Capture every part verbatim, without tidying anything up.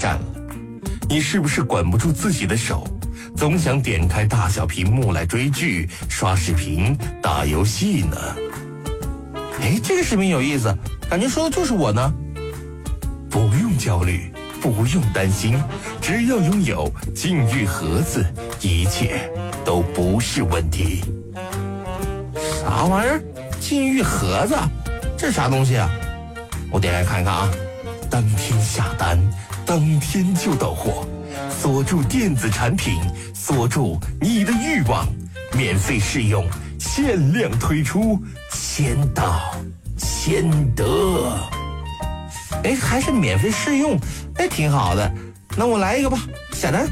战了。你是不是管不住自己的手，总想点开大小屏幕来追剧、刷视频、打游戏呢？哎，这个视频有意思，感觉说的就是我呢。不用焦虑，不用担心，只要拥有禁欲盒子，一切都不是问题。啥玩意儿？禁欲盒子？这啥东西啊？我点开看一看啊。当天下单，当天就到货，锁住电子产品，锁住你的欲望，免费试用，限量推出，先到先得。哎，还是免费试用，哎，挺好的。那我来一个吧，下单。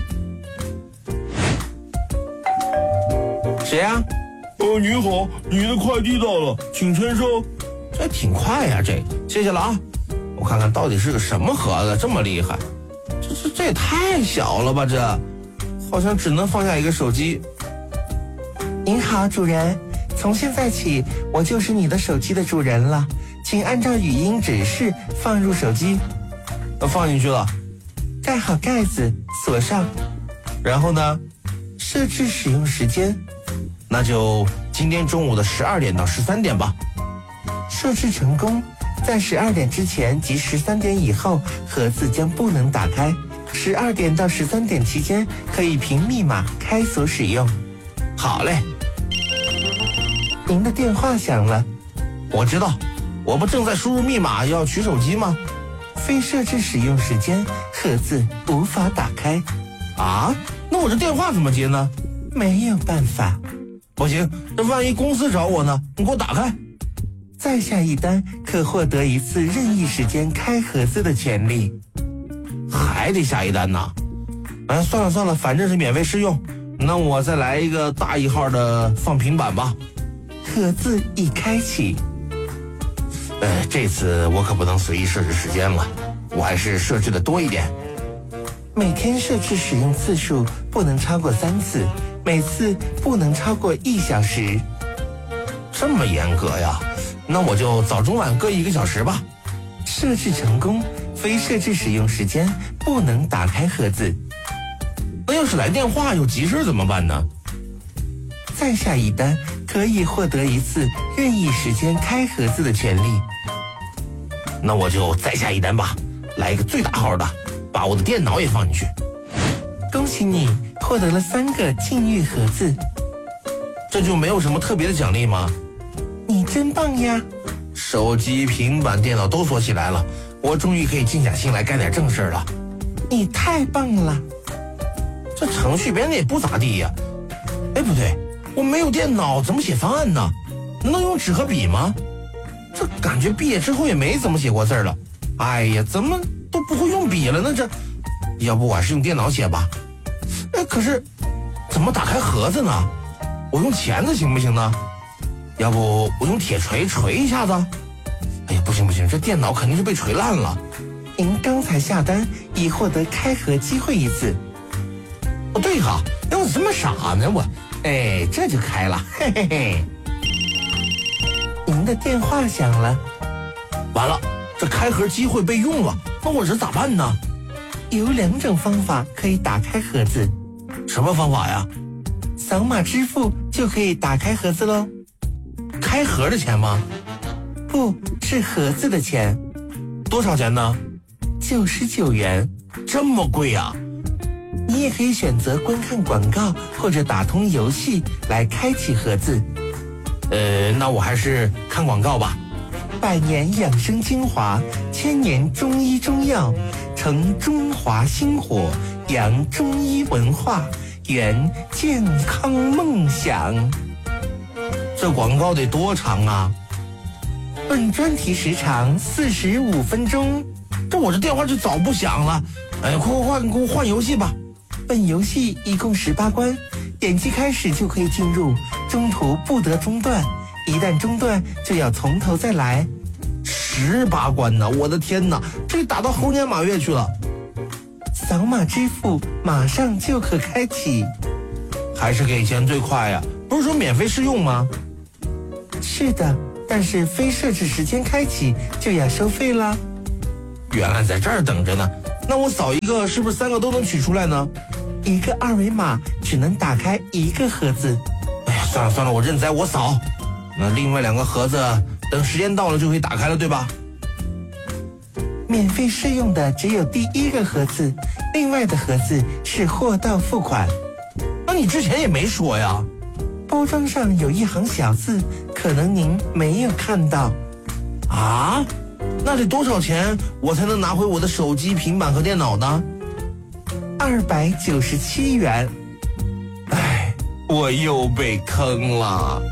谁呀？ 呃，你好，你的快递到了，请签收。 这挺快呀，这谢谢了啊。我看看到底是个什么盒子，这么厉害？这这这也太小了吧，这好像只能放下一个手机。 您好，主人，从现在起我就是你的手机的主人了，请按照语音指示放入手机。 呃，放进去了， 盖好盖子，锁上。 然后呢？ 设置使用时间， 那就今天中午的十二点到十三点吧。 设置成功，在十二点之前及十三点以后，盒子将不能打开。十二点到十三点期间，可以凭密码开锁使用。 好嘞。 您的电话响了。 我知道，我不正在输入密码要取手机吗？ 非设置使用时间，盒子无法打开。 啊？那我这电话怎么接呢？ 没有办法。 不行，这万一公司找我呢？你给我打开。 再下一单可获得一次任意时间开盒子的权利。 还得下一单呢？哎，算了算了，反正是免费试用，那我再来一个大一号的放平板吧。 盒子已开启。 呃，这次我可不能随意设置时间了，我还是设置的多一点。 每天设置使用次数不能超过三次，每次不能超过一小时。 这么严格呀？那我就早中晚各一个小时吧。 设置成功，非设置使用时间不能打开盒子。 那要是来电话有急事怎么办呢？ 再下一单可以获得一次任意时间开盒子的权利。 那我就再下一单吧，来一个最大号的，把我的电脑也放进去。 恭喜你获得了三个禁欲盒子。 这就没有什么特别的奖励吗？ 你真棒呀！ 手机、平板、电脑都锁起来了，我终于可以静下心来干点正事了。 你太棒了！ 这程序编的也不咋地呀。哎，不对，我没有电脑，怎么写方案呢？能用纸和笔吗？这感觉毕业之后也没怎么写过字了。哎呀，怎么都不会用笔了呢？这，要不我还是用电脑写吧。哎，可是怎么打开盒子呢？我用钳子行不行呢？要不我用铁锤锤一下子？哎呀，不行不行，这电脑肯定是被锤烂了。 您刚才下单已获得开盒机会一次。 哦，对哈，哎，我这么傻呢我，哎，这就开了，嘿嘿嘿。 您的电话响了。 完了，这开盒机会被用了，那我这咋办呢？ 有两种方法可以打开盒子。 什么方法呀？ 扫码支付就可以打开盒子喽。 开盒的钱吗？ 不是盒子的钱。 多少钱呢？ 九十九元。 这么贵呀？ 你也可以选择观看广告或者打通游戏来开启盒子。 呃，那我还是看广告吧。 百年养生精华，千年中医中药，承中华薪火，扬中医文化，圆健康梦想。 这广告得多长啊？ 本专题时长四十五分钟。 这我这电话就早不响了。哎，快快快，你给我换游戏吧。 本游戏一共十八关，点击开始就可以进入，中途不得中断，一旦中断就要从头再来。 十八关呢，我的天哪，这打到猴年马月去了。 扫码支付马上就可开启。 还是给钱最快呀，不是说免费试用吗？ 是的，但是非设置时间开启就要收费了。 原来在这儿等着呢， 那我扫一个是不是三个都能取出来呢？ 一个二维码只能打开一个盒子。 哎呀，算了算了，我认栽，我扫。那另外两个盒子等时间到了就可以打开了，对吧？ 免费试用的只有第一个盒子，另外的盒子是货到付款。 那你之前也没说呀。 包装上有一行小字，可能您没有看到。 啊？那得多少钱我才能拿回我的手机、平板和电脑呢？ 二百九十七元。 唉，我又被坑了。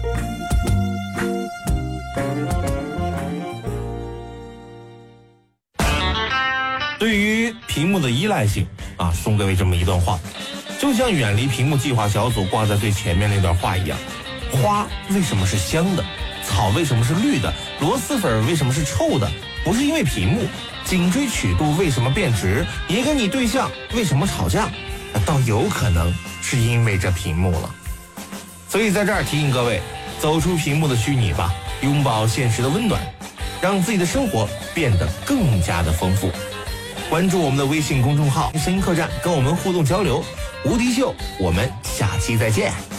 对于屏幕的依赖性啊，送各位这么一段话，就像远离屏幕计划小组挂在最前面那段话一样，花为什么是香的，草为什么是绿的，螺蛳粉为什么是臭的，不是因为屏幕。颈椎曲度为什么变直，也跟你对象为什么吵架，倒有可能是因为这屏幕了。所以在这儿提醒各位，走出屏幕的虚拟吧，拥抱现实的温暖，让自己的生活变得更加的丰富。关注我们的微信公众号声音客栈，跟我们互动交流。无敌秀，我们下期再见。